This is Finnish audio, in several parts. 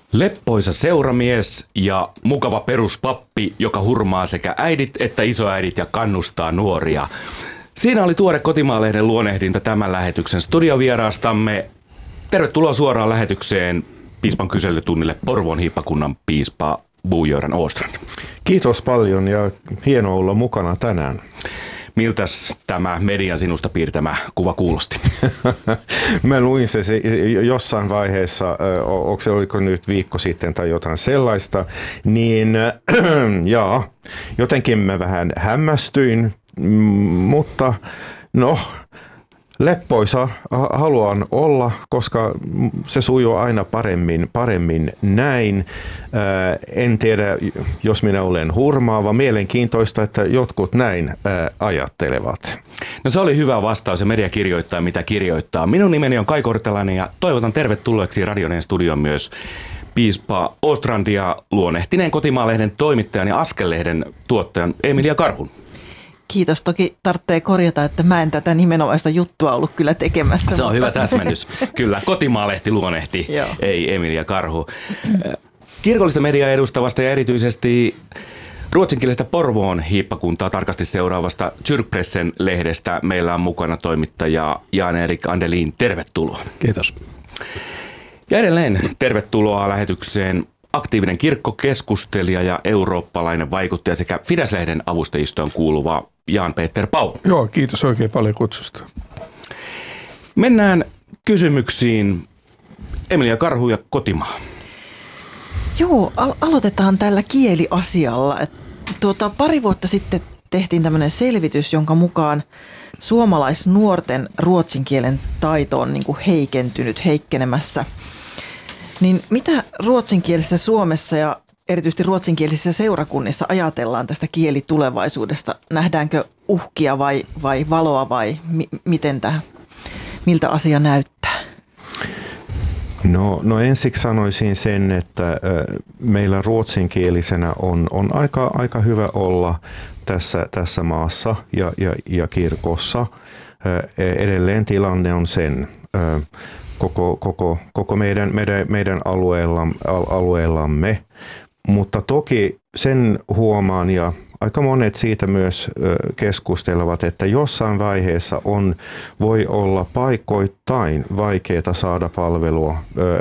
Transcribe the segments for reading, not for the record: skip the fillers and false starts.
Leppoisa seuramies ja mukava peruspappi, joka hurmaa sekä äidit että isoäidit ja kannustaa nuoria. Siinä oli tuore Kotimaa-lehden luonehdinta tämän lähetyksen studiovieraastamme. Tervetuloa suoraan lähetykseen piispan kyselytunnille Porvoon hiippakunnan piispa Bo-Göran Åstrand. Kiitos paljon ja hienoa olla mukana tänään. Miltäs tämä median sinusta piirtämä kuva kuulosti? Mä luin se jossain vaiheessa, oliko nyt viikko sitten tai jotain sellaista, niin jotenkin mä vähän hämmästyin, mutta leppoisa haluan olla, koska se sujuu aina paremmin näin. En tiedä, jos minä olen hurmaava. Mielenkiintoista, että jotkut näin ajattelevat. No se oli hyvä vastaus ja media kirjoittaa mitä kirjoittaa. Minun nimeni on Kai Kortelainen ja toivotan tervetulleeksi Radioneen studioon myös piispa Åstrandia luonnehtineen Kotimaa-lehden toimittajan ja Askel-lehden tuottajan Emilia Karhun. Kiitos. Toki tarvitsee korjata, että mä en tätä nimenomaista juttua ollut kyllä tekemässä. Se on hyvä täsmennys. Kyllä, Kotimaa-lehti luonnehti, Joo. ei Emilia Karhu. Kirkollista mediaa edustavasta ja erityisesti ruotsinkielistä Porvoon hiippakuntaa tarkasti seuraavasta Kyrkpressen lehdestä meillä on mukana toimittaja Jan-Erik Andelin. Tervetuloa. Kiitos. Ja edelleen tervetuloa lähetykseen aktiivinen kirkkokeskustelija ja eurooppalainen vaikuttaja sekä Fidesz-lehden avustajistoon kuuluva Jan-Peter Pau. Joo, kiitos oikein paljon kutsusta. Mennään kysymyksiin. Emilia Karhu ja Kotimaa. Joo, aloitetaan tällä kieliasialla. Pari vuotta sitten tehtiin tämmöinen selvitys, jonka mukaan suomalaisnuorten ruotsin kielen taito on niin kuin heikkenemässä. Niin mitä ruotsinkielisessä Suomessa ja erityisesti ruotsinkielisissä seurakunnissa ajatellaan tästä kielitulevaisuudesta? Nähdäänkö uhkia vai valoa vai miltä asia näyttää? No ensiksi sanoisin sen, että meillä ruotsinkielisenä on aika hyvä olla tässä maassa ja kirkossa. Edelleen tilanne on sen. Koko meidän alueellamme, mutta toki sen huomaan ja aika monet siitä myös keskustelevat, että jossain vaiheessa voi olla paikoittain vaikeaa saada palvelua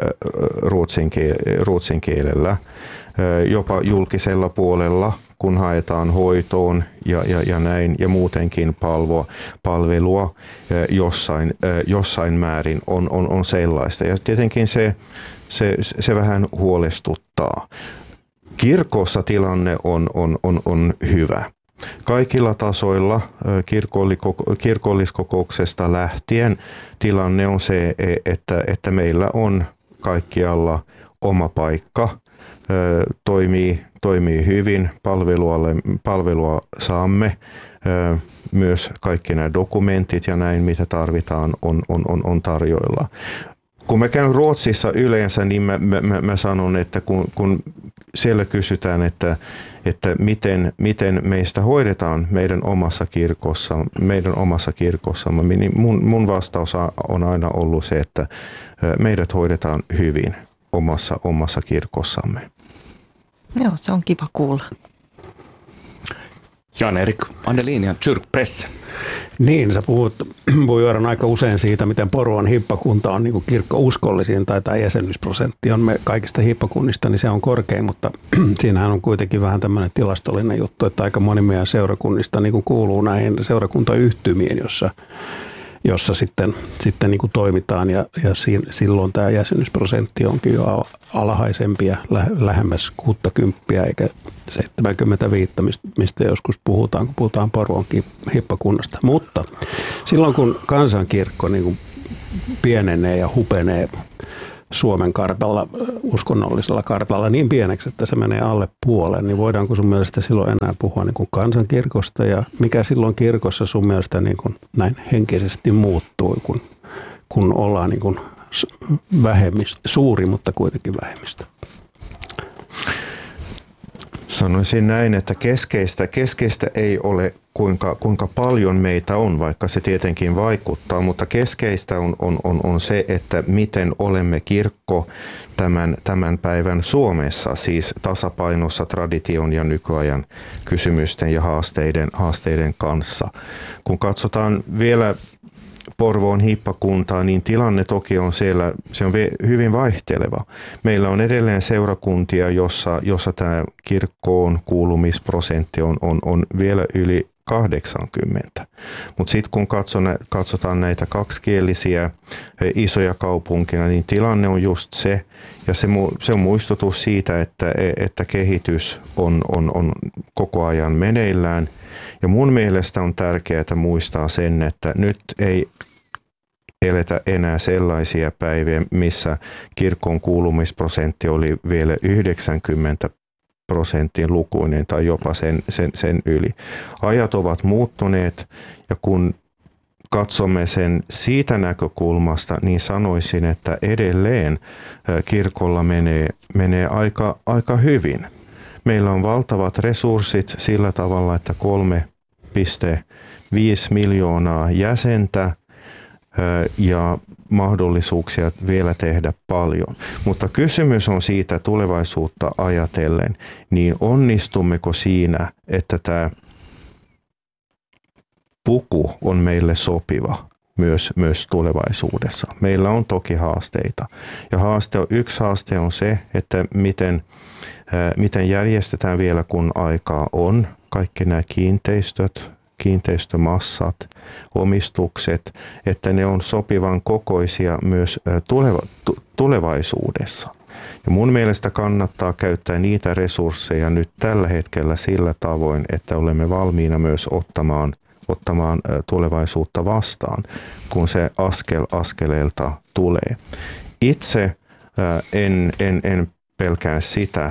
ruotsin kielellä, jopa julkisella puolella, kun haetaan hoitoon ja näin ja muutenkin palvelua jossain määrin on sellaista. Ja tietenkin se vähän huolestuttaa. Kirkossa tilanne on hyvä. Kaikilla tasoilla kirkolliskokouksesta lähtien tilanne on se, että meillä on kaikkialla oma paikka. Toimii hyvin, palvelua saamme, myös kaikki nämä dokumentit ja näin mitä tarvitaan on tarjoilla. Kun mä käyn Ruotsissa yleensä, niin mä sanon, että kun siellä kysytään, että miten meistä hoidetaan meidän omassa kirkossamme, niin mun vastaus on aina ollut se, että meidät hoidetaan hyvin omassa kirkossamme. Joo, se on kiva kuulla. Jan-Erik Andelin ja Kyrkpressen. Niin, sä puhut Bo-Göran aika usein siitä, miten Porvoon hiippakunta on niin kirkkouskollisin tai tämä jäsenyysprosentti on me kaikista hiippakunnista, niin se on korkein, mutta siinähän on kuitenkin vähän tämmöinen tilastollinen juttu, että aika moni meidän seurakunnista niin kuuluu näihin seurakuntayhtymiin, jossa sitten niin kuin toimitaan ja silloin tämä jäsenyysprosentti onkin jo alhaisempi ja lähemmäs 60 eikä 75, mistä joskus puhutaan, kun puhutaan Porvoon hiippakunnasta. Mutta silloin kun kansankirkko niin kuin pienenee ja hupenee Suomen kartalla, uskonnollisella kartalla niin pieneksi, että se menee alle puolen, niin voidaanko sun mielestä silloin enää puhua niin kuin kansankirkosta ja mikä silloin kirkossa sun mielestä niin kuin näin henkisesti muuttuu, kun ollaan niin kuin suuri, mutta kuitenkin vähemmistö? Sanoisin näin, että keskeistä ei ole kuinka paljon meitä on, vaikka se tietenkin vaikuttaa, mutta keskeistä on se, että miten olemme kirkko tämän päivän Suomessa, siis tasapainossa tradition ja nykyajan kysymysten ja haasteiden kanssa. Kun katsotaan vielä Porvoon hiippakuntaa, niin tilanne toki on siellä, se on hyvin vaihteleva. Meillä on edelleen seurakuntia, jossa tämä kirkkoon kuulumisprosentti on vielä yli 80. Mutta sitten kun katsotaan näitä kaksikielisiä isoja kaupunkeja, niin tilanne on just se, ja se on muistutus siitä, että kehitys on koko ajan meneillään. Ja mun mielestä on tärkeää muistaa sen, että nyt ei eletä enää sellaisia päiviä, missä kirkon kuulumisprosentti oli vielä 90% lukuinen tai jopa sen yli. Ajat ovat muuttuneet, ja kun katsomme sen siitä näkökulmasta, niin sanoisin, että edelleen kirkolla menee aika hyvin. Meillä on valtavat resurssit sillä tavalla, että 3,5 miljoonaa jäsentä ja mahdollisuuksia vielä tehdä paljon. Mutta kysymys on siitä tulevaisuutta ajatellen, niin onnistummeko siinä, että tämä puku on meille sopiva myös tulevaisuudessa. Meillä on toki haasteita. Ja yksi haaste on se, että miten järjestetään vielä, kun aikaa on, kaikki nämä kiinteistömassat, omistukset, että ne on sopivan kokoisia myös tulevaisuudessa. Ja mun mielestä kannattaa käyttää niitä resursseja nyt tällä hetkellä sillä tavoin, että olemme valmiina myös ottamaan tulevaisuutta vastaan, kun se askeleelta tulee. Itse en pelkää sitä,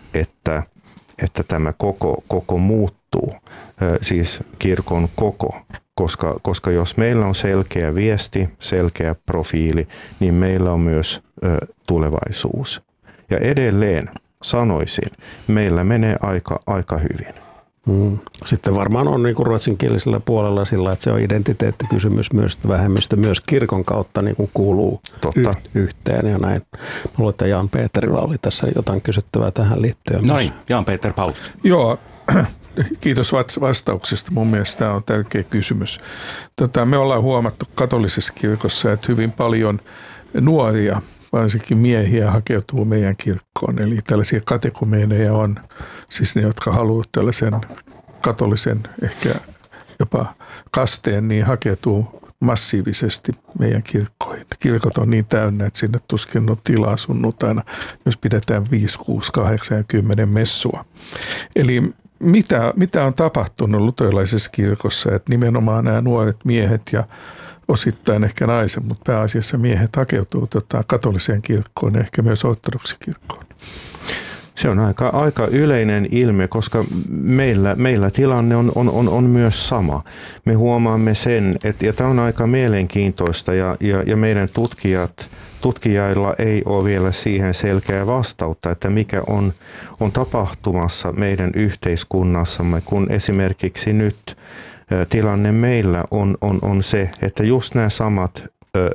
että tämä koko muuttuu, siis kirkon koko, koska jos meillä on selkeä viesti, selkeä profiili, niin meillä on myös tulevaisuus. Ja edelleen sanoisin, meillä menee aika hyvin. Sitten varmaan on niin kuin ruotsinkielisellä puolella sillä, että se on identiteettikysymys myös, että vähemmistö myös kirkon kautta niin kuin kuuluu yhteen ja näin. Mä luulen, että Jan-Peterillä oli tässä jotain kysyttävää tähän liittyen. No niin, Jan-Peter Paul. Joo, kiitos vastauksesta. Mun mielestä tämä on tärkeä kysymys. Me ollaan huomattu katolisessa kirkossa, että hyvin paljon nuoria, varsinkin miehiä, hakeutuu meidän kirkkoon. Eli tällaisia katekumeeneja on, siis ne, jotka haluavat tällaisen katolisen ehkä jopa kasteen, niin hakeutuu massiivisesti meidän kirkkoihin. Kirkot on niin täynnä, että sinne tuskin on tilaa sunnuntaina, jos pidetään 5, 6, 8 ja 10 messua. Eli mitä on tapahtunut luterilaisessa kirkossa, että nimenomaan nämä nuoret miehet ja osittain ehkä naiset, mutta pääasiassa miehet hakeutuu katoliseen kirkkoon ja ehkä myös ortodoksikirkkoon. Se on aika yleinen ilmiö, koska meillä tilanne on myös sama. Me huomaamme sen, että ja tämä on aika mielenkiintoista ja meidän tutkijailla ei ole vielä siihen selkeää vastausta, että mikä on tapahtumassa meidän yhteiskunnassamme, kun esimerkiksi nyt tilanne meillä on se, että just nämä samat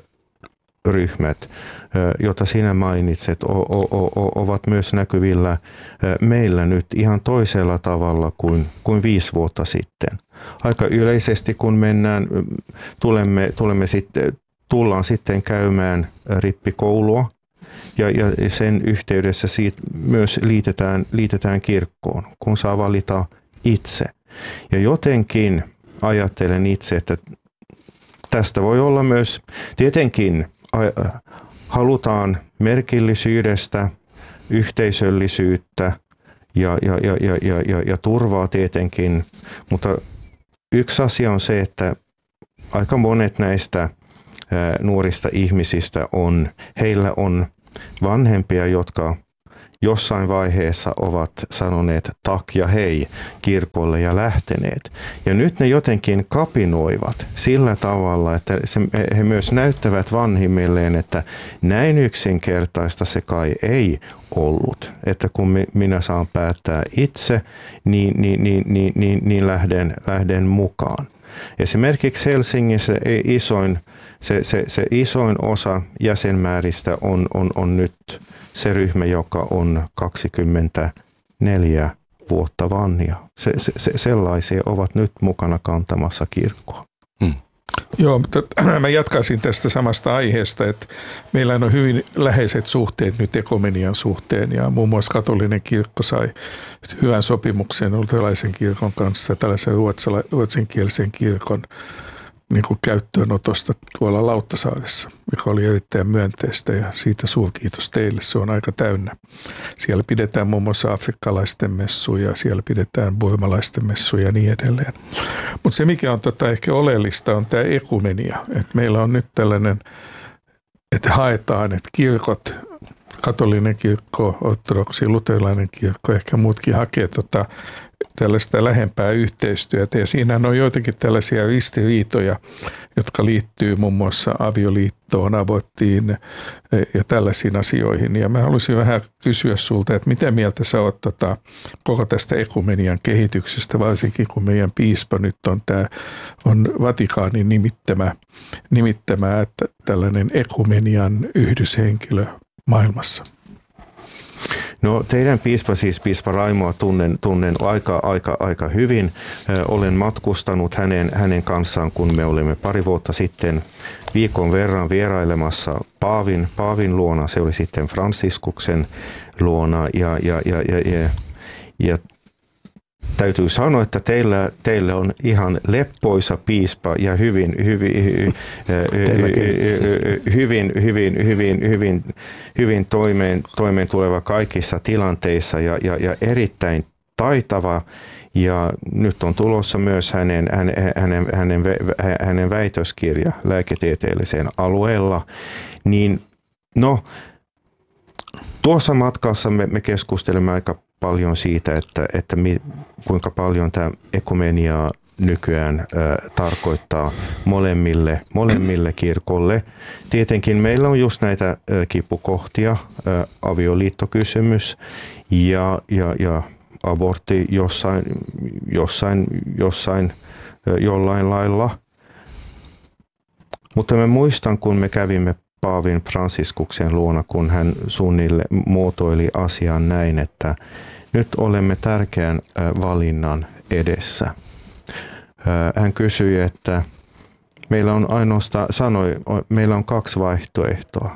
ryhmät, jota sinä mainitset, ovat myös näkyvillä meillä nyt ihan toisella tavalla kuin 5 vuotta sitten. Aika yleisesti, kun tullaan sitten käymään rippikoulua ja sen yhteydessä siitä myös liitetään kirkkoon, kun saa valita itse. Ja jotenkin ajattelen itse, että tästä voi olla myös tietenkin halutaan merkillisyydestä, yhteisöllisyyttä ja turvaa tietenkin, mutta yksi asia on se, että aika monet näistä nuorista ihmisistä heillä on vanhempia, jossain vaiheessa ovat sanoneet tak ja hei kirkolle ja lähteneet. Ja nyt ne jotenkin kapinoivat sillä tavalla, että he myös näyttävät vanhimmilleen, että näin yksinkertaista se kai ei ollut. Että kun minä saan päättää itse, niin lähden mukaan. Esimerkiksi Helsingissä se isoin osa jäsenmääristä on nyt se ryhmä, joka on 24 vuotta vanhia. Sellaisia ovat nyt mukana kantamassa kirkkoa. Joo, mutta mä jatkaisin tästä samasta aiheesta, että meillä on hyvin läheiset suhteet nyt ekumenian suhteen ja muun muassa katolinen kirkko sai hyvän sopimuksen luterilaisen kirkon kanssa tällaisen ruotsinkielisen kirkon niin kuin käyttöönotosta tuolla Lauttasaaressa, mikä oli erittäin myönteistä ja siitä suurkiitos teille, se on aika täynnä. Siellä pidetään muun muassa afrikkalaisten messuja, siellä pidetään burmalaisten messuja ja niin edelleen. Mutta se mikä on ehkä oleellista on tämä ekumenia, että meillä on nyt tällainen, että haetaan, että kirkot, katolinen kirkko, ortodoksi, luterilainen kirkko, ehkä muutkin hakee tällaista lähempää yhteistyötä ja siinä on joitakin tällaisia ristiriitoja, jotka liittyy muun muassa avioliittoon, aborttiin ja tällaisiin asioihin. Ja mä haluaisin vähän kysyä sulta, että mitä mieltä sä oot koko tästä ekumenian kehityksestä, varsinkin kun meidän piispa nyt on Vatikaanin nimittämä että tällainen ekumenian yhdyshenkilö maailmassa. No teidän piispa, siis piispa Raimoa tunnen aika hyvin. Olen matkustanut hänen kanssaan, kun me olimme pari vuotta sitten viikon verran vierailemassa Paavin luona. Se oli sitten Fransiskuksen luona ja täytyy sanoa, että teillä on ihan leppoisa piispa ja hyvin toimeen tuleva kaikissa tilanteissa ja erittäin taitava. Ja nyt on tulossa myös hänen väitöskirja lääketieteelliseen alueella. Niin, no, tuossa matkassa me keskustelemme aika paljon siitä, että kuinka paljon tämä ekumenia nykyään tarkoittaa molemmille kirkolle. Tietenkin meillä on just näitä kipukohtia, avioliittokysymys ja abortti jollain lailla. Mutta mä muistan, kun me kävimme Paavin Fransiskuksen luona, kun hän suunnilleen muotoili asian näin, että nyt olemme tärkeän valinnan edessä. Hän kysyi, että meillä on kaksi vaihtoehtoa.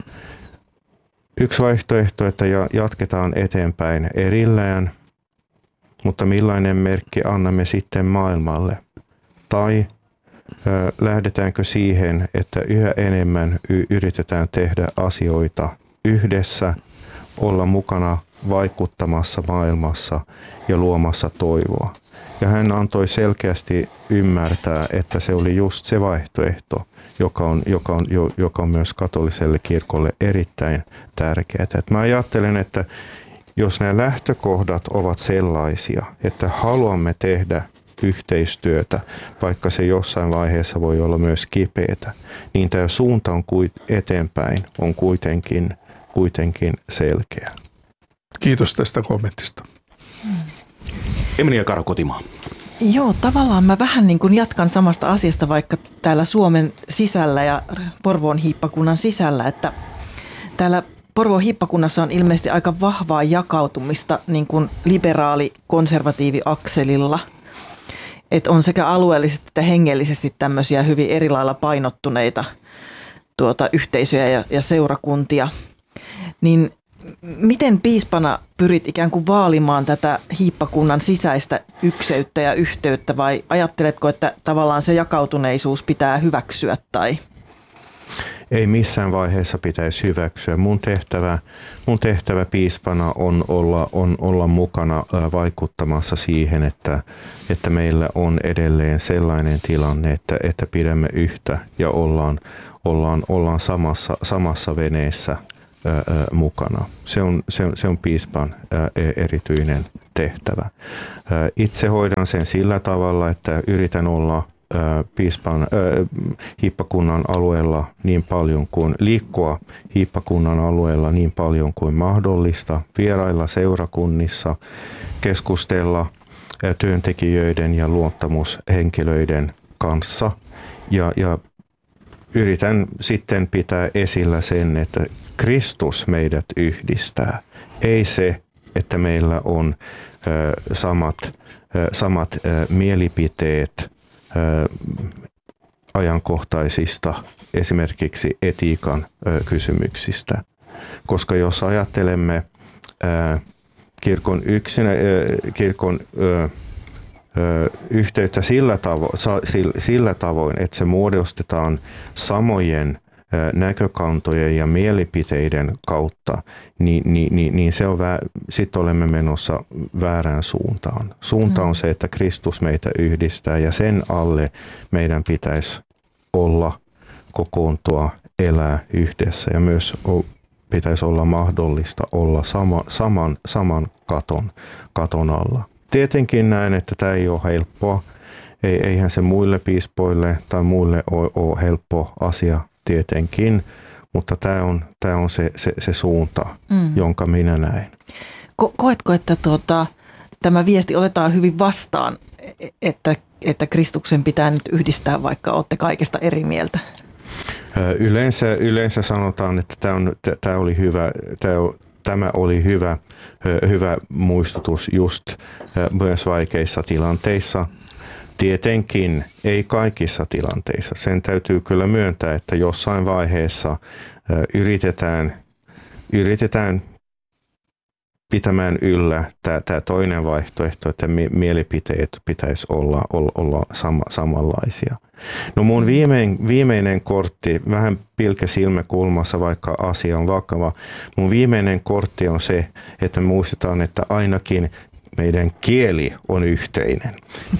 Yksi vaihtoehto, että jatketaan eteenpäin erillään, mutta millainen merkki annamme sitten maailmalle? Tai lähdetäänkö siihen, että yhä enemmän yritetään tehdä asioita yhdessä, olla mukana vaikuttamassa maailmassa ja luomassa toivoa. Ja hän antoi selkeästi ymmärtää, että se oli just se vaihtoehto, joka on myös katoliselle kirkolle erittäin tärkeää. Et mä ajattelen, että jos nämä lähtökohdat ovat sellaisia, että haluamme tehdä yhteistyötä, vaikka se jossain vaiheessa voi olla myös kipeätä, niin tämä suunta on eteenpäin on kuitenkin selkeä. Kiitos tästä kommentista. Emilia Karo, Kotimaa. Joo, tavallaan mä vähän niin kuin jatkan samasta asiasta vaikka täällä Suomen sisällä ja Porvoon hiippakunnan sisällä, että täällä Porvoon hiippakunnassa on ilmeisesti aika vahvaa jakautumista niin kuin liberaali-konservatiivi-akselilla. Että on sekä alueellisesti että hengellisesti tämmöisiä hyvin eri lailla painottuneita yhteisöjä ja seurakuntia. Niin miten piispana pyrit ikään kuin vaalimaan tätä hiippakunnan sisäistä ykseyttä ja yhteyttä vai ajatteletko, että tavallaan se jakautuneisuus pitää hyväksyä tai? Ei missään vaiheessa pitäisi hyväksyä. Mun tehtävä piispana on olla mukana vaikuttamassa siihen, että meillä on edelleen sellainen tilanne, että pidämme yhtä ja ollaan samassa veneessä mukana. Se on piispan erityinen tehtävä. Itse hoidan sen sillä tavalla, että yritän olla piispan hiippakunnan alueella niin paljon kuin liikkua hiippakunnan alueella niin paljon kuin mahdollista, vierailla seurakunnissa, keskustella työntekijöiden ja luottamushenkilöiden kanssa ja yritän sitten pitää esillä sen, että Kristus meidät yhdistää. Ei se, että meillä on samat mielipiteet ajankohtaisista esimerkiksi etiikan kysymyksistä. Koska jos ajattelemme kirkon yhteyttä sillä tavoin, että se muodostetaan samojen näkökantojen ja mielipiteiden kautta, niin se on sitten olemme menossa väärään suuntaan. Suunta on se, että Kristus meitä yhdistää ja sen alle meidän pitäisi olla, kokoontua, elää yhdessä ja myös pitäisi olla mahdollista olla saman katon alla. Tietenkin näen, että tämä ei ole helppoa. Eihän se muille piispoille tai muille ole helppo asia tietenkin, mutta tämä on se suunta, jonka minä näen. Koetko, että tämä viesti otetaan hyvin vastaan, että Kristuksen pitää nyt yhdistää, vaikka olette kaikesta eri mieltä? Yleensä sanotaan, että tämä oli hyvä muistutus just myös vaikeissa tilanteissa. Tietenkin ei kaikissa tilanteissa. Sen täytyy kyllä myöntää, että jossain vaiheessa yritetään pitämään yllä tämä toinen vaihtoehto, että mielipiteet pitäisi olla samanlaisia. No mun viimeinen kortti, vähän pilke silmäkulmassa, vaikka asia on vakava, mun viimeinen kortti on se, että muistetaan, että ainakin meidän kieli on yhteinen.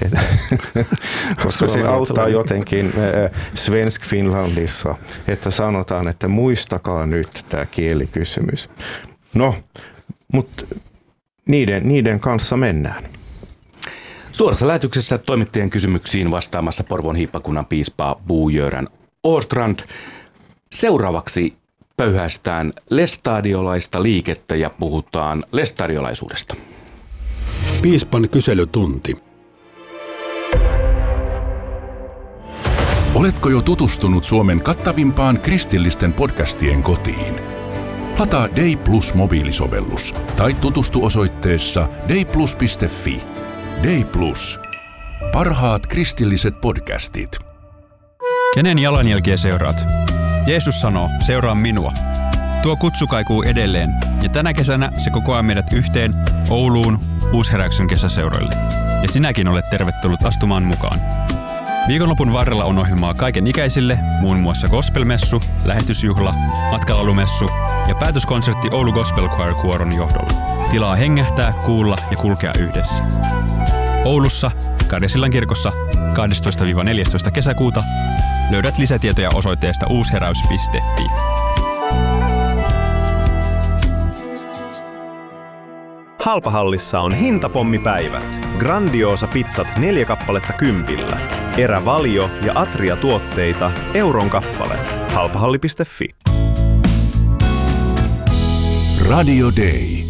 Koska se auttaa jotenkin Svensk Finlandissa, että sanotaan, että muistakaa nyt tämä kielikysymys. No, mutta niiden kanssa mennään. Suorassa lähetyksessä toimittajien kysymyksiin vastaamassa Porvoon hiippakunnan piispa Bo-Göran Åstrand. Seuraavaksi pöyhäistään lestadiolaista liikettä ja puhutaan lestadiolaisuudesta. Piispan kyselytunti. Oletko jo tutustunut Suomen kattavimpaan kristillisten podcastien kotiin? Lataa Day Plus mobiilisovellus tai tutustu osoitteessa dayplus.fi. Day Plus. Parhaat kristilliset podcastit. Kenen jalanjälkiä seuraat? Jeesus sanoo, seuraa minua. Tuo kutsu kaikuu edelleen, ja tänä kesänä se kokoaa meidät yhteen Ouluun Uusheräyksen kesäseuroille. Ja sinäkin olet tervetullut astumaan mukaan. Viikonlopun varrella on ohjelmaa kaiken ikäisille, muun muassa gospelmessu, lähetysjuhla, matkalaulumessu ja päätöskonsertti Oulu Gospel Choir Kuoron johdolla. Tilaa hengähtää, kuulla ja kulkea yhdessä. Oulussa, Karjasillan kirkossa 12-14 kesäkuuta löydät lisätietoja osoitteesta uusheräys.fi. Halpahallissa on hintapommipäivät. Grandiosa pizzat 4 kappaletta 10. Erävalio ja Atria-tuotteita euron kappale. Halpahalli.fi. Radio Day.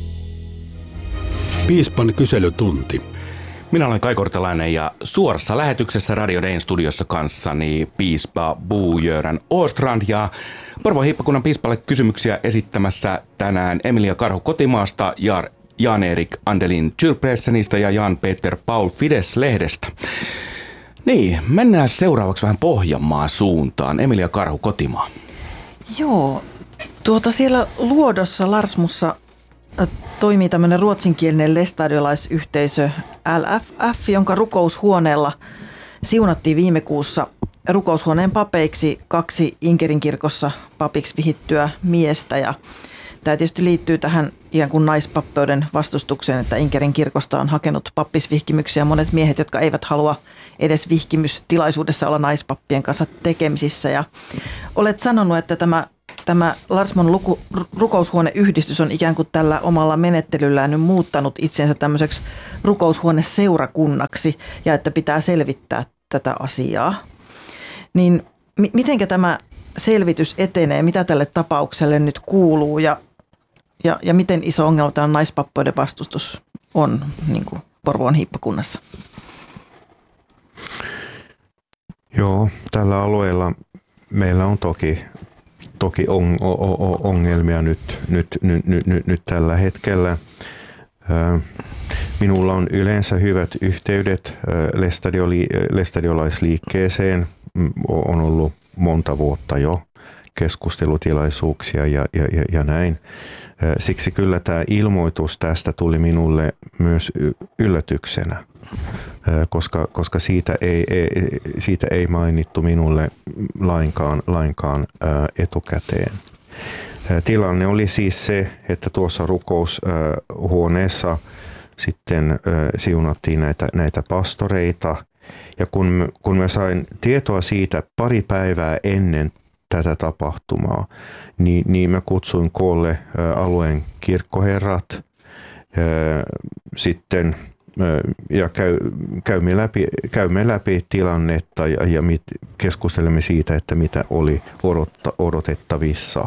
Piispan kyselytunti. Minä olen Kai Kortelainen ja suorassa lähetyksessä Radio Dayn studiossa kanssani piispa Bo-Göran Åstrand ja Porvoon hiippakunnan piispalle kysymyksiä esittämässä tänään Emilia Karhu Kotimaasta ja Jan-Erik Andelin Kyrpressenistä ja Jan-Peter Paul Fides-lehdestä. Niin, mennään seuraavaksi vähän Pohjanmaan suuntaan. Emilia Karhu Kotimaa. Joo, siellä Luodossa Larsmussa toimii tämmöinen ruotsinkielinen lestadiolaisyhteisö LFF, jonka rukoushuoneella siunattiin viime kuussa rukoushuoneen papeiksi 2 Inkerin kirkossa papiksi vihittyä miestä. Ja tämä tietysti liittyy tähän ihan kuin naispappeuden vastustukseen, että Inkerin kirkosta on hakenut pappisvihkimyksiä monet miehet, jotka eivät halua edes vihkimystilaisuudessa olla naispappien kanssa tekemisissä. Ja olet sanonut, että tämä tämä Larsmon rukoushuoneyhdistys on ikään kuin tällä omalla menettelyllään nyt muuttanut itsensä tämmöiseksi rukoushuoneseurakunnaksi ja että pitää selvittää tätä asiaa. Niin mitenkä tämä selvitys etenee, mitä tälle tapaukselle nyt kuuluu ja miten iso ongelma tämä naispappoiden vastustus on niin kuin Porvoon hiippakunnassa? Joo, tällä alueella meillä on toki ongelmia nyt tällä hetkellä. Minulla on yleensä hyvät yhteydet lestadiolaisliikkeeseen. On ollut monta vuotta jo keskustelutilaisuuksia ja näin. Siksi kyllä tämä ilmoitus tästä tuli myös yllätyksenä, koska siitä ei mainittu minulle lainkaan etukäteen. Tilanne oli siis se, että tuossa rukoushuoneessa sitten siunattiin näitä pastoreita. Ja kun mä sain tietoa siitä pari päivää ennen tätä tapahtumaa, niin mä kutsuin koolle alueen kirkkoherrat sitten ja käymme läpi tilannetta ja keskustelemme siitä, että mitä oli odotettavissa.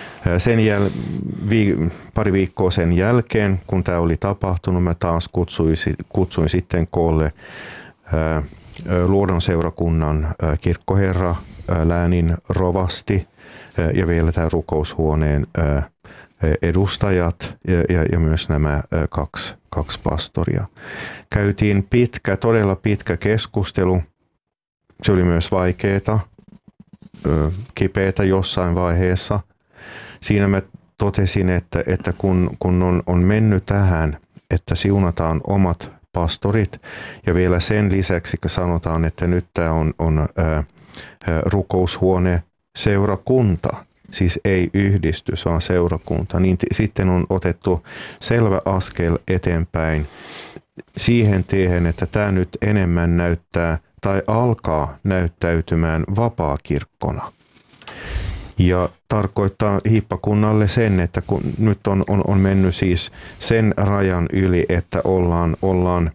Pari viikkoa sen jälkeen, kun tämä oli tapahtunut, mä taas kutsuin sitten koolle Luodon seurakunnan kirkkoherra, läänin rovasti ja vielä tämä rukoushuoneen edustajat ja myös nämä kaksi pastoria. Käytiin todella pitkä keskustelu. Se oli myös vaikeaa, kipeätä jossain vaiheessa. Siinä mä totesin, että kun on mennyt tähän, että siunataan omat pastorit ja vielä sen lisäksi sanotaan, että nyt tämä on rukoushuone seurakunta, siis ei yhdistys, vaan seurakunta, niin sitten on otettu selvä askel eteenpäin siihen tiehen, että tämä nyt enemmän näyttää tai alkaa näyttäytymään vapaakirkkona. Ja tarkoittaa hiippakunnalle sen, että kun nyt on mennyt siis sen rajan yli, että ollaan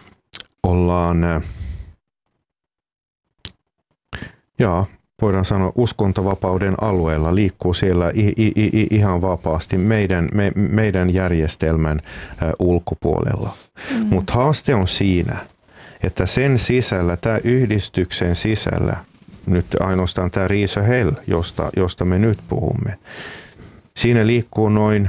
voidaan sanoa uskontovapauden alueella, liikkuu siellä ihan vapaasti meidän järjestelmän ulkopuolella. Mutta haaste on siinä, että sen sisällä, tämä yhdistyksen sisällä, nyt ainoastaan tämä Riisa Hell, josta me nyt puhumme, siinä liikkuu noin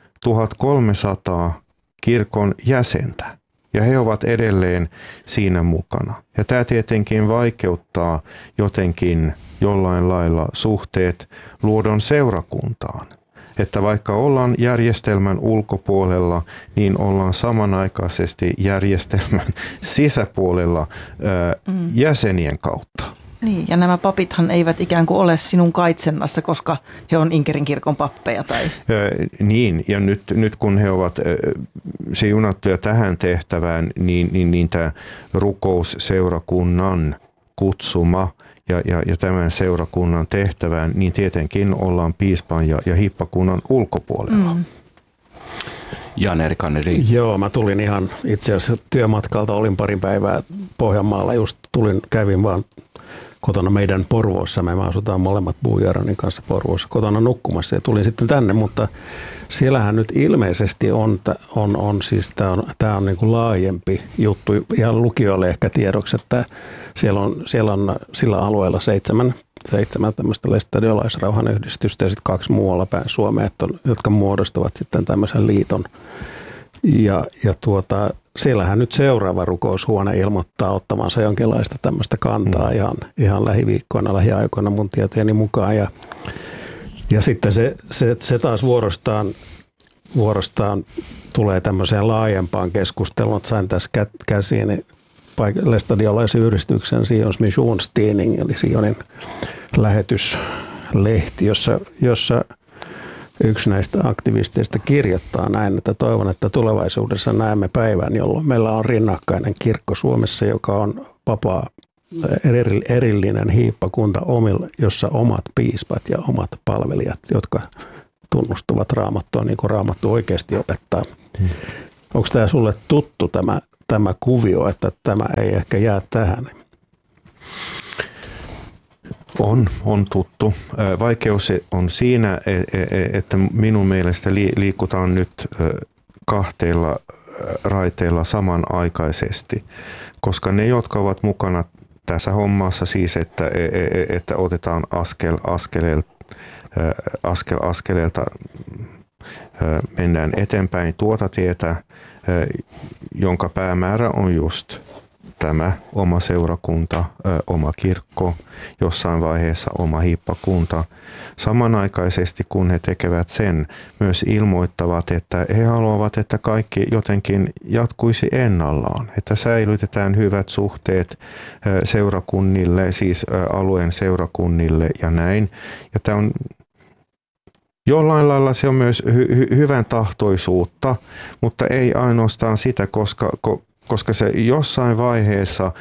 1300 kirkon jäsentä. Ja he ovat edelleen siinä mukana. Ja tämä tietenkin vaikeuttaa jotenkin jollain lailla suhteet Luodon seurakuntaan. Että vaikka ollaan järjestelmän ulkopuolella, niin ollaan samanaikaisesti järjestelmän sisäpuolella jäsenien kautta. Niin, ja nämä papithan eivät ikään kuin ole sinun kaitsennassa, koska he on Inkerin kirkon pappeja. Tai... Niin, ja nyt kun he ovat siunattuja tähän tehtävään, niin tämä rukousseurakunnan kutsuma ja tämän seurakunnan tehtävään, niin tietenkin ollaan piispan ja hiippakunnan ulkopuolella. Jan-Erik Anneli. Joo, mä tulin ihan itse asiassa työmatkalta, olin parin päivää Pohjanmaalla, just kävin vaan kotona meidän Porvoossa. Me asutaan molemmat Buujaranin kanssa Porvoossa kotona nukkumassa ja tulin sitten tänne, mutta siellähän nyt ilmeisesti on siis tämä on niin kuin laajempi juttu. Ihan lukijoille ehkä tiedoksi, että siellä on sillä alueella seitsemän tämmöistä lestadiolaisrauhanyhdistystä ja sitten 2 muualla päin Suomea, jotka muodostavat sitten tämmöisen liiton. Ja siellähän nyt seuraava rukoushuone ilmoittaa ottamansa jonkinlaista tämmöistä kantaa ihan lähiaikoina mun tietojeni mukaan. Ja sitten se taas vuorostaan tulee tämmöiseen laajempaan keskusteluun. Sain tässä käsiini lestadiolaisen yhdistyksen Sions Missionstidning, eli Sionin lähetyslehti, jossa yksi näistä aktivisteista kirjoittaa näin, että toivon, että tulevaisuudessa näemme päivän, jolloin meillä on rinnakkainen kirkko Suomessa, joka on vapaa erillinen hiippakunta, jossa omat piispat ja omat palvelijat, jotka tunnustuvat Raamattua niin kuin Raamattu oikeasti opettaa. Onko tämä sulle tuttu tämä kuvio, että tämä ei ehkä jää tähän? On tuttu. Vaikeus on siinä, että minun mielestä liikutaan nyt kahteilla raiteilla samanaikaisesti, koska ne, jotka ovat mukana tässä hommassa siis, että otetaan askel askeleelta mennään eteenpäin tuota tietä, jonka päämäärä on just tämä oma seurakunta, oma kirkko, jossain vaiheessa oma hiippakunta. Samanaikaisesti kun he tekevät sen, myös ilmoittavat, että he haluavat, että kaikki jotenkin jatkuisi ennallaan, että säilytetään hyvät suhteet seurakunnille, siis alueen seurakunnille ja näin. Ja tämä on jollain lailla se on myös hyvän tahtoisuutta, mutta ei ainoastaan sitä, koska se jossain vaiheessa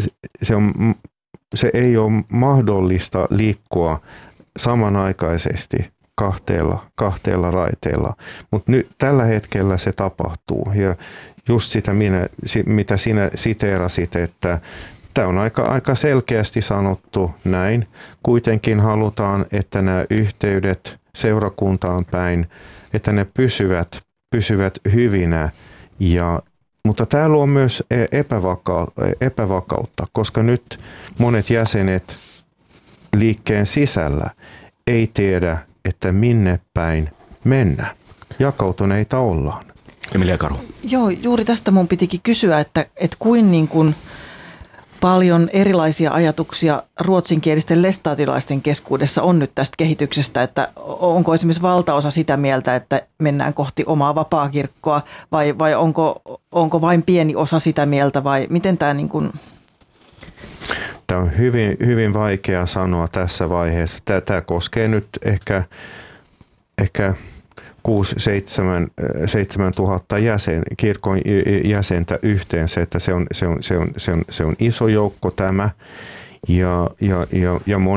se ei ole mahdollista liikkua samanaikaisesti kahteella raiteilla. Mutta nyt tällä hetkellä se tapahtuu. Ja just sitä, mitä sinä siteerasit, että tämä on aika selkeästi sanottu näin. Kuitenkin halutaan, että nämä yhteydet seurakuntaan päin, että ne pysyvät hyvinä. Mutta tämä luo myös epävakautta, koska nyt monet jäsenet liikkeen sisällä ei tiedä, että minne päin mennä. Jakautuneita ollaan. Emilia Karu. Joo, juuri tästä mun pitikin kysyä, että niin kuin paljon erilaisia ajatuksia ruotsinkielisten lestadiolaisten keskuudessa on nyt tästä kehityksestä, että onko esimerkiksi valtaosa sitä mieltä, että mennään kohti omaa vapaakirkkoa vai onko vain pieni osa sitä mieltä vai miten tämä niin kuin... Tämä on hyvin, hyvin vaikea sanoa tässä vaiheessa. Tämä koskee nyt ehkä 6-7 tuhatta kirkon jäsentä yhteensä, että se on iso joukko tämä ja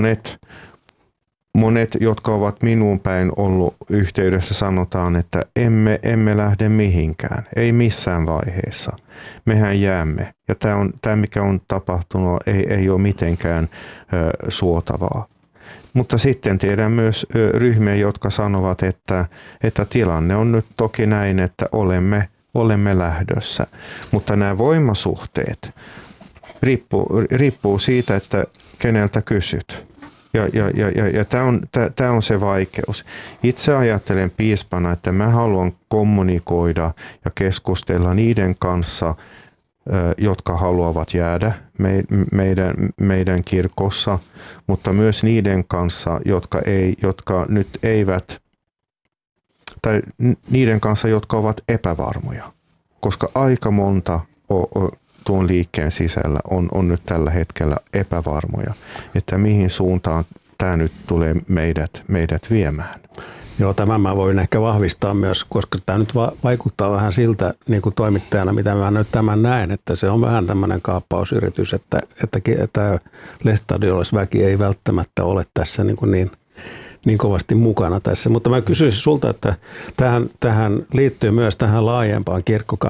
monet, jotka ovat minuun päin ollut yhteydessä, sanotaan, että emme lähde mihinkään, ei missään vaiheessa. Mehän jäämme ja tämä mikä on tapahtunut ei ole mitenkään suotavaa. Mutta sitten tiedän myös ryhmiä, jotka sanovat, että tilanne on nyt toki näin, että olemme lähdössä. Mutta nämä voimasuhteet riippuu siitä, että keneltä kysyt. Ja tämä on se vaikeus. Itse ajattelen piispana, että mä haluan kommunikoida ja keskustella niiden kanssa, jotka haluavat jäädä meidän kirkossa, mutta myös niiden kanssa, jotka nyt eivät, tai niiden kanssa, jotka ovat epävarmoja, koska aika monta tuon liikkeen sisällä on nyt tällä hetkellä epävarmoja, että mihin suuntaan tämä nyt tulee meidät viemään. Joo, tämän mä voin ehkä vahvistaa myös, koska tämä nyt vaikuttaa vähän siltä niin kuin toimittajana, mitä mä nyt tämän näen, että se on vähän tämmöinen kaappausyritys, että lestadiolaisväki ei välttämättä ole tässä niin kovasti mukana tässä. Mutta mä kysyisin sulta, että tähän liittyy myös tähän laajempaan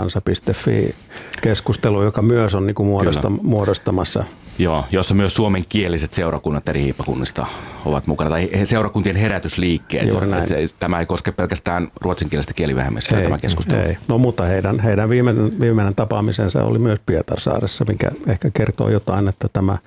kirkkokansa.fi-keskusteluun, joka myös on niin kuin muodostamassa. Joo, jossa myös suomenkieliset seurakunnat eri hiippakunnista ovat mukana, tai seurakuntien herätysliikkeet. Tämä ei koske pelkästään ruotsinkielistä kielivähemmistöä tämä keskustelu. Ei. No mutta heidän viimeinen tapaamisensa oli myös Pietarsaaressa, mikä ehkä kertoo jotain, että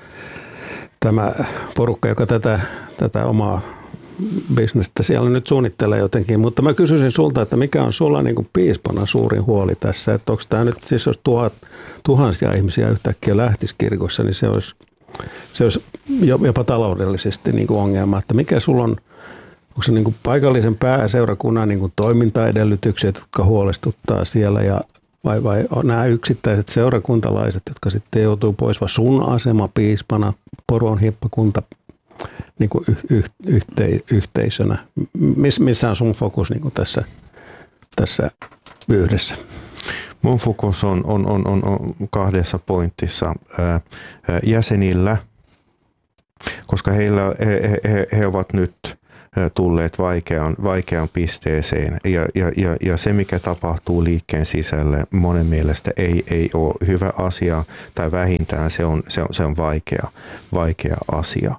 tämä porukka, joka tätä omaa bisnestä siellä nyt suunnittelee jotenkin. Mutta mä kysyisin sulta, että mikä on sulla niin kuin piispana suurin huoli tässä, että onko tämä nyt siis jos tuhansia ihmisiä yhtäkkiä lähtisi kirkossa, niin se olisi jopa taloudellisesti niin kuin ongelma, että mikä sulla on, onko se niin kuin paikallisen pääseurakunnan niin kuin toimintaedellytykset, jotka huolestuttaa siellä vai nämä yksittäiset seurakuntalaiset, jotka sitten joutuu pois, vai sun asema piispana, Porvoon hiippakunta niin kuin yhteisönä. Missä on sun fokus niin kuin tässä yhdessä? Mun fokus on kahdessa pointissa jäsenillä, koska he ovat nyt tulleet vaikeaan pisteeseen ja se mikä tapahtuu liikkeen sisällä monen mielestä ei ole hyvä asia tai vähintään se on vaikea asia.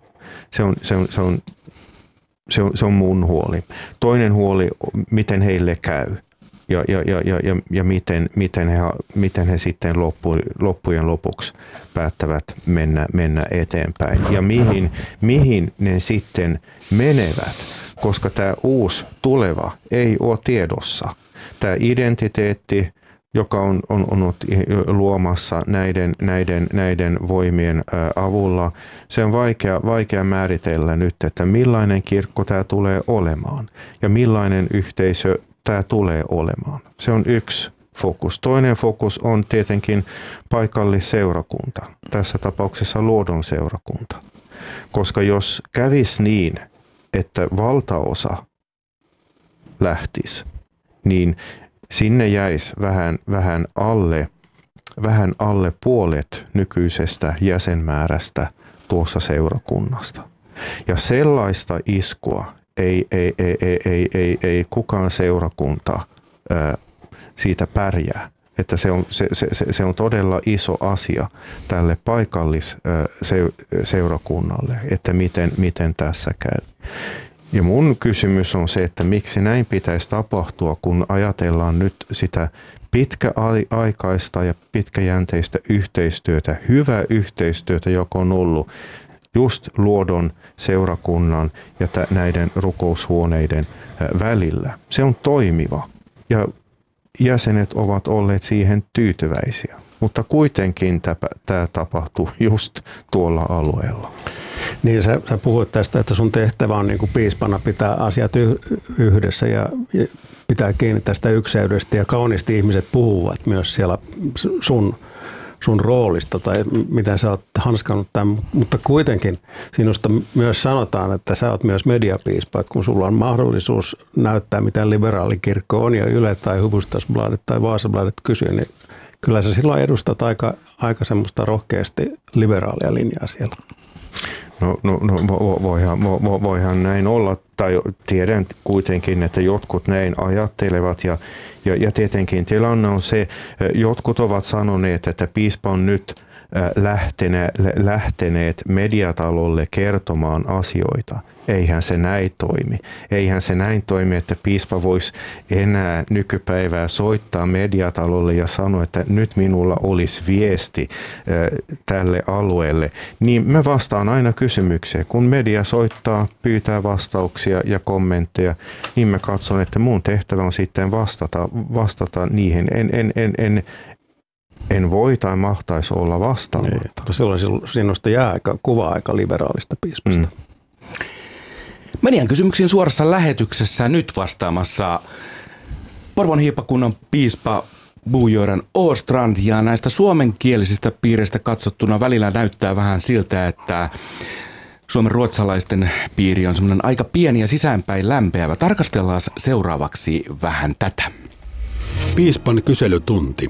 Se on mun huoli. Toinen huoli, miten heille käy ja miten he sitten loppujen lopuksi päättävät mennä eteenpäin ja mihin ne sitten menevät, koska tämä uusi tuleva ei ole tiedossa. Tämä identiteetti, joka on luomassa näiden voimien avulla, se on vaikea määritellä nyt, että millainen kirkko tämä tulee olemaan ja millainen yhteisö tämä tulee olemaan. Se on yksi fokus. Toinen fokus on tietenkin paikallisseurakunta, tässä tapauksessa Luodon seurakunta. Koska jos kävisi niin, että valtaosa lähtisi, niin sinne jäisi vähän alle puolet nykyisestä jäsenmäärästä tuossa seurakunnasta. Ja sellaista iskua ei kukaan seurakunta siitä pärjää. Että se on todella iso asia tälle paikallisseurakunnalle, että miten tässä käy. Ja mun kysymys on se, että miksi näin pitäisi tapahtua, kun ajatellaan nyt sitä pitkäaikaista ja pitkäjänteistä yhteistyötä, hyvää yhteistyötä, joka on ollut just Luodon seurakunnan ja näiden rukoushuoneiden välillä. Se on toimiva ja jäsenet ovat olleet siihen tyytyväisiä, mutta kuitenkin tämä tapahtuu just tuolla alueella. Niin sä puhuit tästä, että sun tehtävä on niin kuin piispana pitää asiat yhdessä ja pitää kiinni tästä ykseydestä ja kauniisti ihmiset puhuvat myös siellä sun roolista tai miten sä oot hanskannut tämän, mutta kuitenkin sinusta myös sanotaan, että sä oot myös mediapiispa, että kun sulla on mahdollisuus näyttää, mitä liberaalikirkko on ja Yle tai Hufvudstadsbladet tai Vasabladet kysyy, niin kyllä sä silloin edustat aika semmoista rohkeasti liberaalia linjaa siellä. No voihan näin olla, tai tiedän kuitenkin, että jotkut näin ajattelevat ja tietenkin tilanne on se, jotkut ovat sanoneet, että piispa on nyt lähteneet mediatalolle kertomaan asioita. Eihän se näin toimi. Eihän se näin toimi, että piispa voisi enää nykypäivää soittaa mediatalolle ja sanoa, että nyt minulla olisi viesti tälle alueelle. Niin mä vastaan aina kysymykseen. Kun media soittaa, pyytää vastauksia ja kommentteja, niin mä katson, että mun tehtävä on sitten vastata niihin. En voi tai mahtaisi olla vastaamatta. Silloin sinusta jää kuva-aika liberaalista piispasta. Median kysymyksiin suorassa lähetyksessä nyt vastaamassa Porvoon hiippakunnan piispa Bo-Göran Åstrand, ja näistä suomenkielisistä piireistä katsottuna välillä näyttää vähän siltä, että suomen ruotsalaisten piiri on semmoinen aika pieni ja sisäänpäin lämpeävä. Tarkastellaan seuraavaksi vähän tätä. Piispan kyselytunti.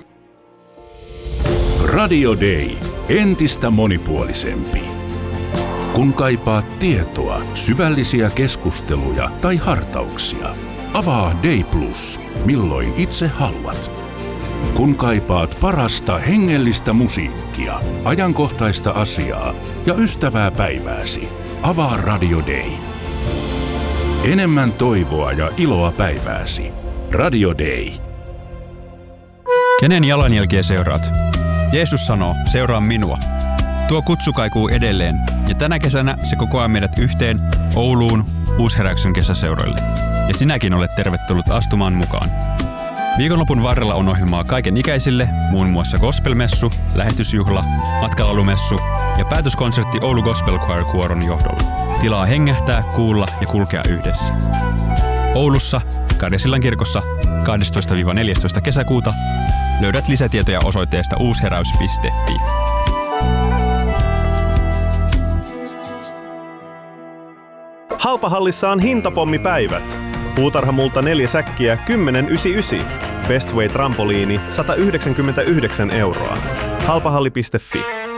Radio Day. Entistä monipuolisempi. Kun kaipaat tietoa, syvällisiä keskusteluja tai hartauksia, avaa Day Plus, milloin itse haluat. Kun kaipaat parasta hengellistä musiikkia, ajankohtaista asiaa ja ystävää päivääsi, avaa Radio Day. Enemmän toivoa ja iloa päivääsi. Radio Day. Kenen jalanjälkiä seuraat? Jeesus sanoo, seuraa minua. Tuo kutsu kaikuu edelleen, ja tänä kesänä se kokoaa meidät yhteen Ouluun Uusheräyksen kesäseuroille. Ja sinäkin olet tervetullut astumaan mukaan. Viikonlopun varrella on ohjelmaa kaiken ikäisille, muun muassa gospelmessu, lähetysjuhla, matkailumessu ja päätöskonsertti Oulu Gospel Choir Kuoron johdolla. Tilaa hengähtää, kuulla ja kulkea yhdessä. Oulussa, Karjasillan kirkossa 12-14 kesäkuuta löydät lisätietoja osoitteesta uusheräys.fi. Halpahallissa on hintapommipäivät. Puutarhamulta 4 säkkiä 10,99. Bestway trampoliini 199 €. Halpahalli.fi.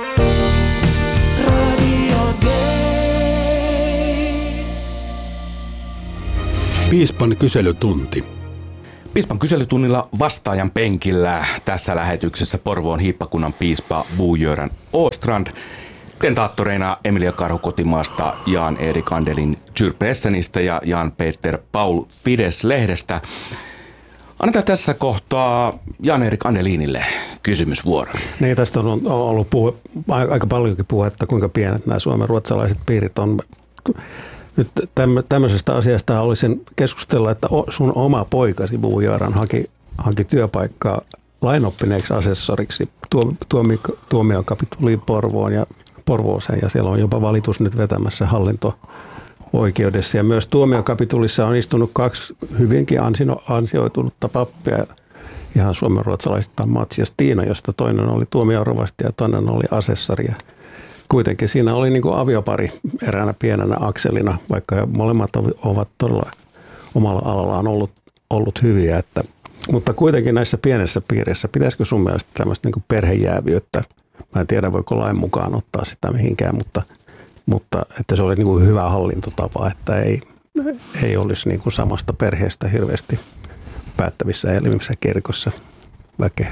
Piispan kyselytunti. Piispan kyselytunnilla vastaajan penkillä tässä lähetyksessä Porvoon hiippakunnan piispa Bo-Göran Åstrand. Tentaattoreina Emilia Karhu Kotimaasta, Jan-Erik Andelin Tjurpressenistä ja Jan-Peter Paul Fides-lehdestä. Annetaan tässä kohtaa Jan-Erik Andelinille kysymysvuoro. Niin, tästä on ollut aika paljonkin puhetta, kuinka pienet nämä suomen-ruotsalaiset piirit on. Nyt tämmöisestä asiasta haluaisin keskustella, että sun oma poikasi Bo-Göran haki työpaikkaa lainoppineeksi asessoriksi tuomiokapituliin Porvooseen, ja siellä on jopa valitus nyt vetämässä hallinto-oikeudessa. Ja myös tuomiokapitulissa on istunut 2 hyvinkin ansioitunutta pappia, ihan suomenruotsalaisista Mats ja Stiina, josta toinen oli tuomiorovasti ja toinen oli asessori. Kuitenkin siinä oli niin kuin aviopari eräänä pienenä akselina, vaikka he molemmat ovat todella omalla alallaan ollut hyviä. Mutta kuitenkin näissä pienessä piirissä, pitäisikö sun mielestä tämmöistä niin kuin perhejäävyyttä? Mä en tiedä, voiko lain mukaan ottaa sitä mihinkään, mutta että se oli niin kuin hyvä hallintotapa, että ei olisi niin kuin samasta perheestä hirveästi päättävissä elimissä kirkossa väkeä.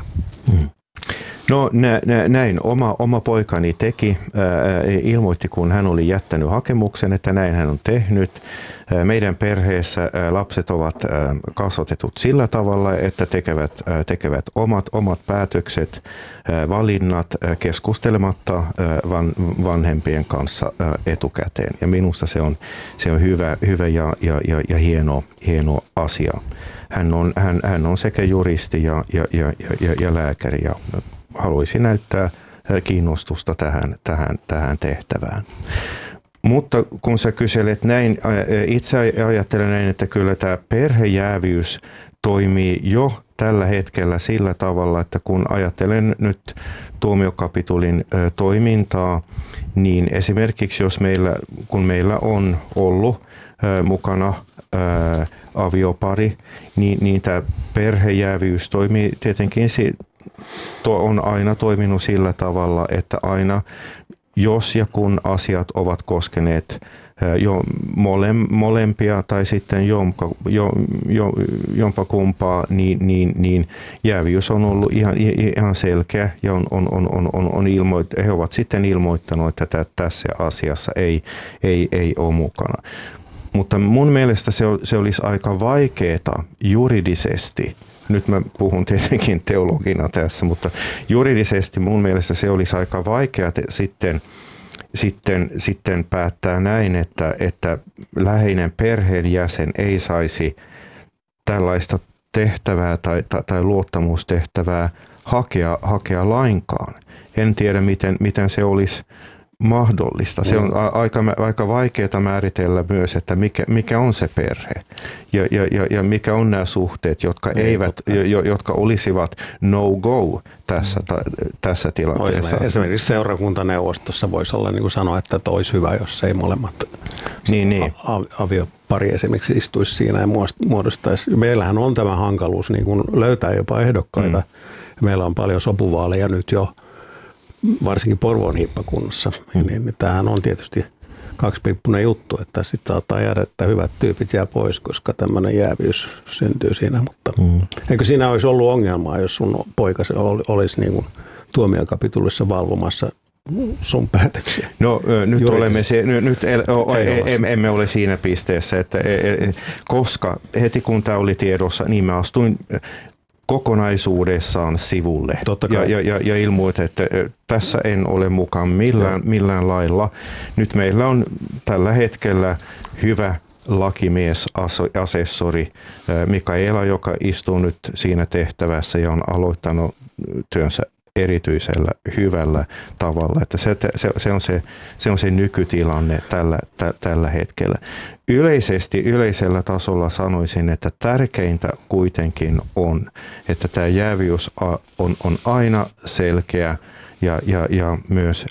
No näin oma poikani teki, ilmoitti kun hän oli jättänyt hakemuksen, että näin hän on tehnyt. Meidän perheessä lapset ovat kasvatetut sillä tavalla, että tekevät omat päätökset, valinnat keskustelematta vanhempien kanssa etukäteen. Ja minusta se on hyvä ja hieno asia. Hän on sekä juristi ja lääkäri ja haluaisi näyttää kiinnostusta tähän tehtävään. Mutta kun sä kyselet näin, itse ajattelen näin, että kyllä tämä perhejäävyys toimii jo tällä hetkellä sillä tavalla, että kun ajattelen nyt tuomiokapitulin toimintaa, niin esimerkiksi kun meillä on ollut mukana aviopari, niin tämä perhejäävyys toimii tietenkin, on aina toiminut sillä tavalla, että aina jos ja kun asiat ovat koskeneet jo molempia tai sitten jompakumpaa, niin jäävyys on ollut ihan selkeä ja he ovat sitten ilmoittanut, että tässä asiassa ei ole mukana. Mutta mun mielestä se olisi aika vaikeaa juridisesti. Nyt mä puhun tietenkin teologina tässä, mutta juridisesti mun mielestä se olisi aika vaikeaa sitten päättää näin, että läheinen perheenjäsen ei saisi tällaista tehtävää tai luottamustehtävää hakea lainkaan. En tiedä, miten se olisi mahdollista. Se on aika vaikeaa määritellä myös, että mikä on se perhe ja mikä on nämä suhteet, jotka olisivat no-go tässä tilanteessa. Esimerkiksi seurakuntaneuvostossa voisi olla niin kuin sanoa, että olisi hyvä, jos ei molemmat aviopari esimerkiksi istuisi siinä ja muodostaisi. Meillähän on tämä hankaluus niin kuin löytää jopa ehdokkaita. Meillä on paljon sopuvaaleja nyt jo, varsinkin Porvoon hiippakunnassa, niin tämähän on tietysti kaksipiippunen juttu, että sitten saattaa jäädä, että hyvät tyypit jää pois, koska tämmöinen jäävyys syntyy siinä, mutta eikö siinä olisi ollut ongelmaa, jos sun poikasi olisi niin kuin tuomiokapitulissa valvomassa sun päätöksiä? No emme ole siinä pisteessä, että koska heti kun tämä oli tiedossa, niin mä astuin kokonaisuudessaan sivulle ja ilmoitin, että tässä en ole mukaan millään lailla. Nyt meillä on tällä hetkellä hyvä lakimies, asessori Mikaela, joka istuu nyt siinä tehtävässä ja on aloittanut työnsä erityisellä hyvällä tavalla. Että se on se nykytilanne tällä hetkellä. Yleisellä tasolla sanoisin, että tärkeintä kuitenkin on, että tämä jäävyys on aina selkeä ja myös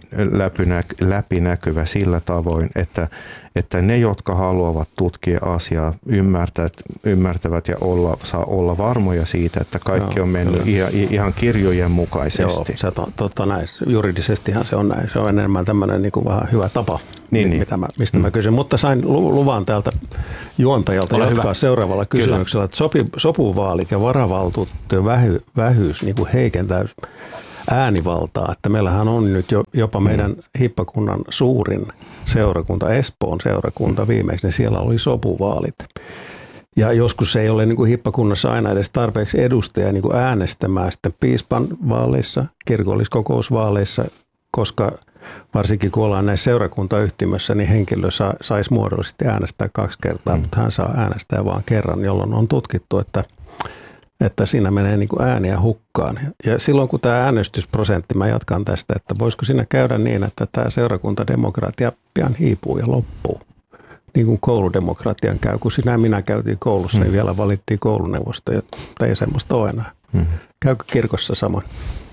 läpinäkyvä sillä tavoin, että ne, jotka haluavat tutkia asiaa, ymmärtävät ja saa olla varmoja siitä, että kaikki on mennyt ihan kirjojen mukaisesti. Joo, se on totta näin. Juridisestihan se on näin. Se on enemmän tämmöinen niin kuin vähän hyvä tapa, mistä mä kysyn. Mutta sain luvan täältä juontajalta jatkaa seuraavalla kysymyksellä, että sopuvaalit ja varavaltuutettujen vähyys niin kuin heikentää äänivaltaa, että meillähän on nyt jopa meidän hippakunnan suurin seurakunta, Espoon seurakunta viimeksi, niin siellä oli sopuvaalit. Ja joskus ei ole niin kuin hippakunnassa aina edes tarpeeksi edustajia niin kuin äänestämään sitten piispan vaaleissa, kirkolliskokousvaaleissa, koska varsinkin kun ollaan näissä seurakuntayhtymässä, niin henkilö saisi muodollisesti äänestää 2 kertaa, mutta hän saa äänestää vain kerran, jolloin on tutkittu, että siinä menee niin kuin ääniä hukkaan. Ja silloin kun tämä äänestysprosentti, mä jatkan tästä, että voisiko siinä käydä niin, että tämä seurakuntademokratia pian hiipuu ja loppuu. Niin kuin kouludemokratian käy, kun minä käytiin koulussa, niin vielä valittiin kouluneuvosto, tai ei semmoista ole enää. Käykö kirkossa samoin?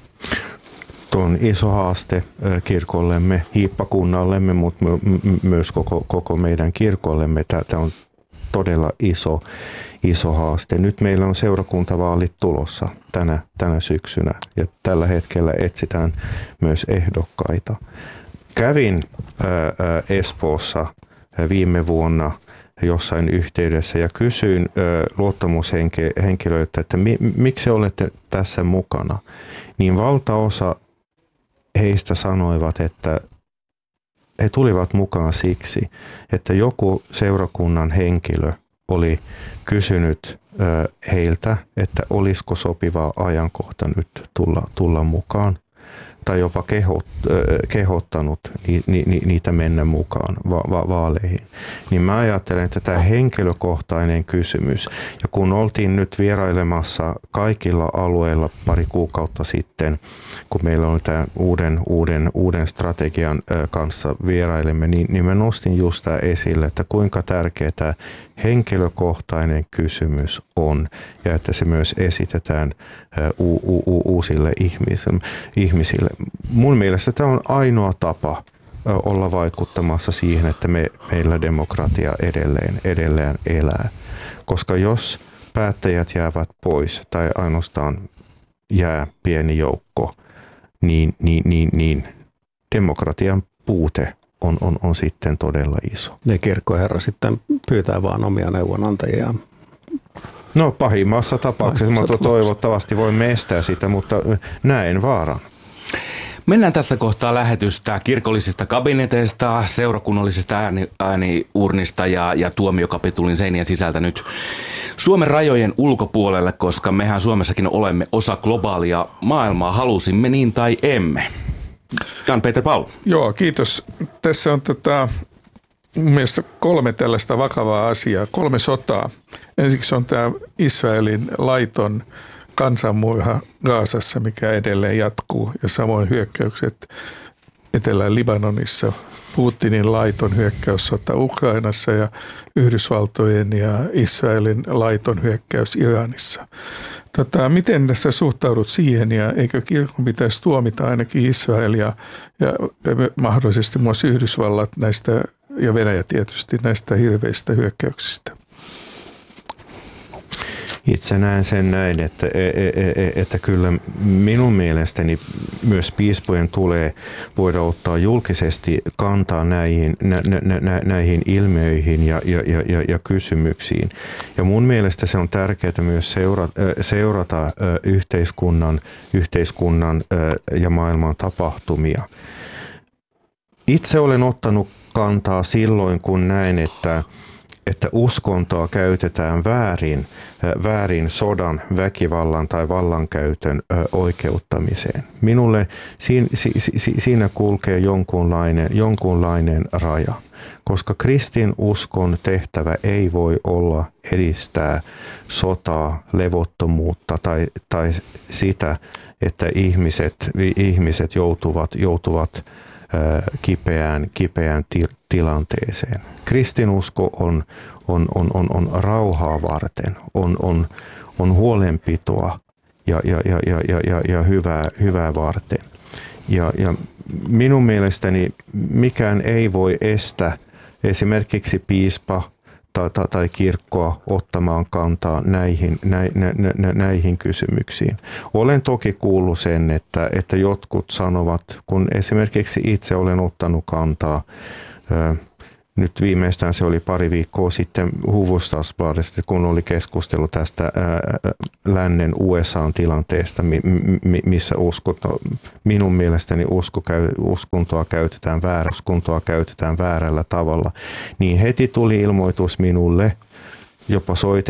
Tuo on iso haaste kirkollemme, hiippakunnallemme, mutta myös koko meidän kirkollemme. Tämä on todella iso haaste. Nyt meillä on seurakuntavaalit tulossa tänä syksynä ja tällä hetkellä etsitään myös ehdokkaita. Kävin Espoossa viime vuonna jossain yhteydessä ja kysyin luottamushenkilöiltä, että miksi olette tässä mukana. Niin valtaosa heistä sanoivat, että he tulivat mukaan siksi, että joku seurakunnan henkilö oli kysynyt heiltä, että olisiko sopiva ajankohta nyt tulla mukaan, tai jopa kehottanut niitä mennä mukaan vaaleihin. Niin mä ajattelen, että tämä henkilökohtainen kysymys, ja kun oltiin nyt vierailemassa kaikilla alueilla pari kuukautta sitten, kun meillä on tämä uuden strategian kanssa vierailemme, niin mä nostin just tämä esille, että kuinka tärkeä tämä henkilökohtainen kysymys on, ja että se myös esitetään uusille ihmisille. Mun mielestä tämä on ainoa tapa olla vaikuttamassa siihen, että meillä demokratia edelleen elää. Koska jos päättäjät jäävät pois tai ainoastaan jää pieni joukko, niin demokratian puute on sitten todella iso. Ne kirkkoherra sitten pyytää vaan omia neuvonantajiaan. No pahimmassa tapauksessa, mutta toivottavasti voimme estää sitä, mutta näen vaaran. Mennään tässä kohtaa lähetystä kirkollisista kabineteista, seurakunnallisista ääniurnista ja tuomiokapitulin seinien sisältä nyt Suomen rajojen ulkopuolelle, koska mehän Suomessakin olemme osa globaalia maailmaa, halusimme niin tai emme. Jan-Peter Paul. Joo, kiitos. Tässä on mielestäni 3 tällaista vakavaa asiaa, 3 sotaa. Ensiksi on tämä Israelin laiton kansanmurha Gazassa, mikä edelleen jatkuu, ja samoin hyökkäykset Etelä-Libanonissa, Putinin laiton hyökkäyssota Ukrainassa ja Yhdysvaltojen ja Israelin laiton hyökkäys Iranissa. Miten tässä suhtaudut siihen, ja eikö kirkon pitäisi tuomita ainakin Israelia ja mahdollisesti myös Yhdysvallat näistä, ja Venäjä tietysti, näistä hirveistä hyökkäyksistä? Itse näen sen näin, että kyllä minun mielestäni myös piispojen tulee voida ottaa julkisesti kantaa näihin ilmiöihin ja kysymyksiin. Ja mun mielestä se on tärkeää myös seurata yhteiskunnan ja maailman tapahtumia. Itse olen ottanut kantaa silloin, kun näen, että uskontoa käytetään väärin sodan, väkivallan tai vallankäytön oikeuttamiseen. Minulle siinä kulkee jonkunlainen raja, koska kristinuskon tehtävä ei voi olla edistää sotaa, levottomuutta tai sitä, että ihmiset joutuvat kipeään tilanteeseen. Kristinusko on rauhaa varten, on huolenpitoa ja hyvää varten. Ja minun mielestäni mikään ei voi estää esimerkiksi piispa tai kirkkoa ottamaan kantaa näihin kysymyksiin. Olen toki kuullut sen, että jotkut sanovat, kun esimerkiksi itse olen ottanut kantaa, nyt viimeistään se oli pari viikkoa sitten Hufvudstadsbladetista, kun oli keskustelu tästä lännen USA:n tilanteesta, missä minun mielestäni uskontoa käytetään väärällä tavalla, niin heti tuli ilmoitus minulle, jopa